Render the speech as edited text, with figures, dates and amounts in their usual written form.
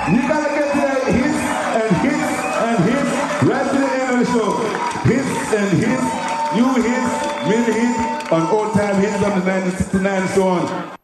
You gotta get to the hits and hits and hits right to the end of the show. Hits and hits, new hits, mid hits, and old time hits from the 1969 and so on.